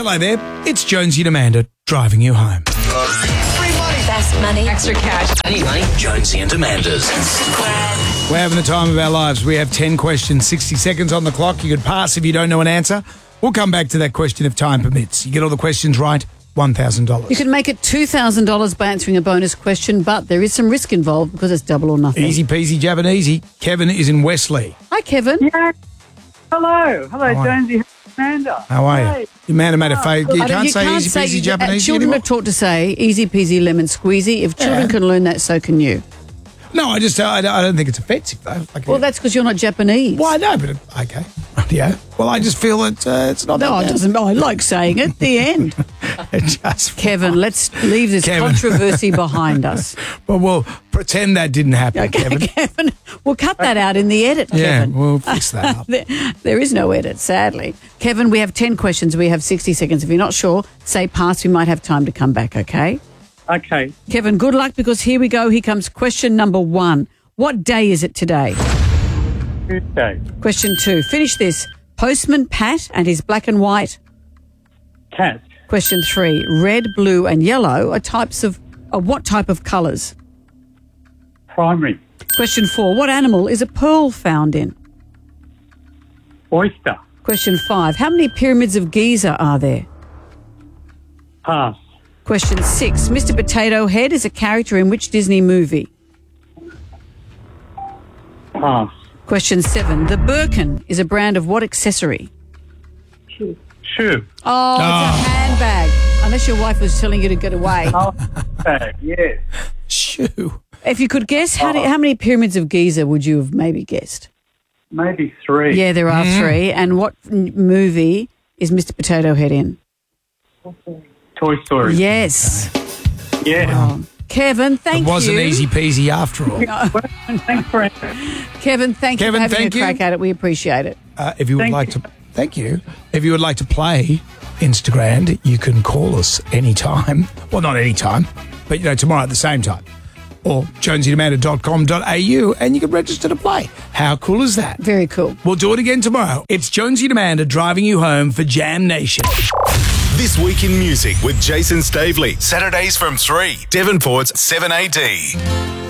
Hello there. It's Jonesy and Amanda driving you home. Free money. Best money. Extra cash. Any money? Jonesy and Amanda's. We're having the time of our lives. We have 10 questions, 60 seconds on the clock. You could pass if you don't know an answer. We'll come back to that question if time permits. You get all the questions right, $1,000. You can make it $2,000 by answering a bonus question, but there is some risk involved because it's double or nothing. Easy peasy, Japanese. Kevin is in Wesley. Hi, Kevin. Yeah. Hello, Jonesy. Amanda. How are you? Hey. Amanda made a face. You I don't- can't say easy peasy Japanese Children anymore? are taught to say easy peasy lemon squeezy. If children can learn that, so can you. No, I don't think it's offensive, though. Like, Well, that's because you're not Japanese. well, I know, but okay. Yeah. Well, I just feel that it's not No, that it bad. doesn't. I like saying it. The end. It just, Kevin, let's leave this Kevin. controversy behind us. but we'll pretend that didn't happen, Okay, Kevin. Kevin. We'll cut that out in the edit, Yeah, Kevin. we'll fix that up. There is no edit, sadly. Kevin, we have 10 questions. We have 60 seconds. If you're not sure, say pass. We might have time to come back, okay? Okay. Kevin, good luck because here we go. Here comes question number 1. What day is it today? Tuesday. Question 2. Finish this. Postman Pat and his black and white. Cat. Question 3. Red, blue and yellow are what type of colours? Primary. Question 4. What animal is a pearl found in? Oyster. Question 5. How many pyramids of Giza are there? Pass. Question 6. Mr. Potato Head is a character in which Disney movie? Pass. Question 7. The Birkin is a brand of what accessory? Shoe. Oh, it's a handbag. Unless your wife was telling you to get away. Oh, bag. Yes. Shoo. If you could guess, how many pyramids of Giza would you have maybe guessed? Maybe 3. Yeah, there are 3. And what movie is Mr. Potato Head in? Toy Story. Yes. Yeah. Kevin, thank It wasn't you. easy peasy after all. Thanks for answering. Kevin, thank you for Kevin, having thank a you. crack at it. We appreciate it. If you would Thank like you. to, thank you. If you would like to play Instagram, you can call us anytime. Well, not anytime, but tomorrow at the same time. Or jonesyandamanda.com.au and you can register to play. How cool is that? Very cool. We'll do it again tomorrow. It's Jonesy and Amanda driving you home for Jam Nation. This Week in Music with Jason Stavely. Saturdays from 3. Devonport's 7AD.